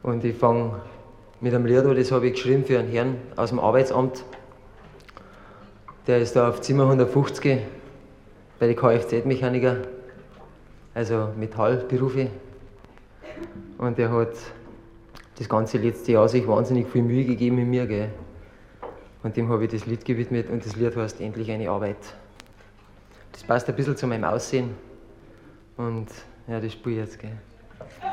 Und ich fange mit einem Lied an, das habe ich geschrieben für einen Herrn aus dem Arbeitsamt. Der ist da auf Zimmer 150 bei den Kfz-Mechaniker, also Metallberufe. Und der hat das ganze letzte Jahr sich wahnsinnig viel Mühe gegeben mit mir, gell. Und dem habe ich das Lied gewidmet und das Lied heißt Endlich eine Arbeit. Das passt ein bisschen zu meinem Aussehen und ja, das spiele ich jetzt, gell.